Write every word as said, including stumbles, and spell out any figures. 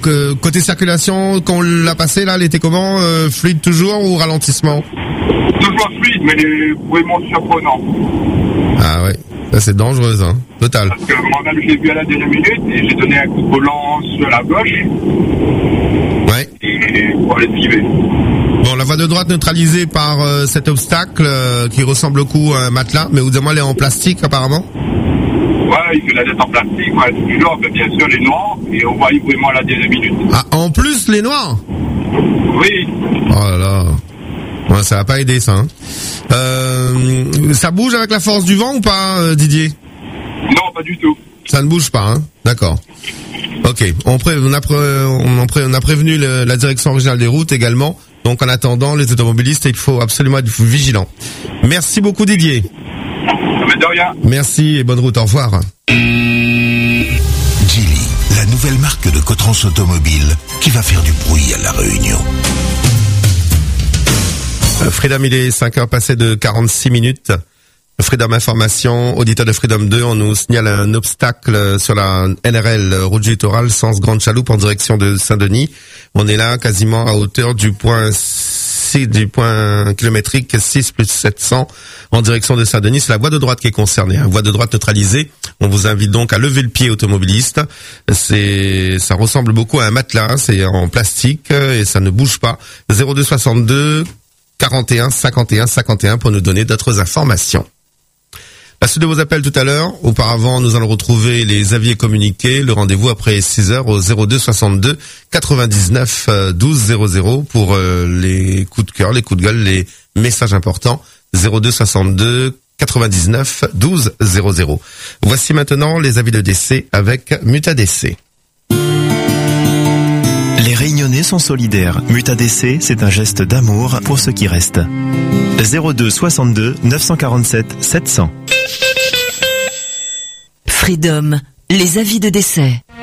que, côté circulation, quand on l'a passé là, elle était comment, euh, fluide toujours ou ralentissement? Toujours fluide, mais les vraiment surprenants. Ah ouais, ça c'est dangereux, hein, total. Parce que moi-même j'ai vu à la dernière minute et j'ai donné un coup de volant sur la gauche. Ouais. Et pour aller suivre. Bon, la voie de droite neutralisée par euh, cet obstacle euh, qui ressemble beaucoup à un matelas, mais vous moi elle est en plastique apparemment. Ouais, il fait la tête en plastique, ouais, toujours, mais bien sûr les noirs, et on voit vraiment à la dernière minute. Ah, en plus les noirs. Oui. Oh là là. Ouais, ça va pas aider ça. Hein. Euh, ça bouge avec la force du vent ou pas, euh, Didier? Non, pas du tout. Ça ne bouge pas, hein. D'accord. Ok. On, pré- on, a, pré- on, en pré- on a prévenu le, la direction régionale des routes également. Donc en attendant, les automobilistes, il faut absolument être vigilant. Merci beaucoup, Didier. Mais de rien. Merci et bonne route. Au revoir. Geely, la nouvelle marque de Cotrans Automobile qui va faire du bruit à La Réunion. Freedom, il est cinq heures passées de quarante-six minutes. Freedom Information, auditeur de Freedom deux, on nous signale un obstacle sur la N R L, route du littoral, sens Grande Chaloupe en direction de Saint-Denis. On est là quasiment à hauteur du point six, du point kilométrique six plus sept cents en direction de Saint-Denis. C'est la voie de droite qui est concernée, hein. Voie de droite neutralisée. On vous invite donc à lever le pied, automobiliste. C'est, ça ressemble beaucoup à un matelas, c'est en plastique et ça ne bouge pas. zéro deux soixante-deux quarante et un cinquante et un cinquante et un pour nous donner d'autres informations. La suite de vos appels tout à l'heure. Auparavant, nous allons retrouver les avis et communiqués. Le rendez-vous après six heures au zéro deux soixante-deux quatre-vingt-dix-neuf douze zéro zéro pour euh, les coups de cœur, les coups de gueule, les messages importants. zéro deux soixante-deux quatre-vingt-dix-neuf douze zéro zéro. Voici maintenant les avis de décès avec Mutadc. Les Réunionnais sont solidaires. Mutadc, c'est un geste d'amour pour ceux qui restent. zéro deux soixante-deux neuf cent quarante-sept sept cents. Freedom, les avis de décès.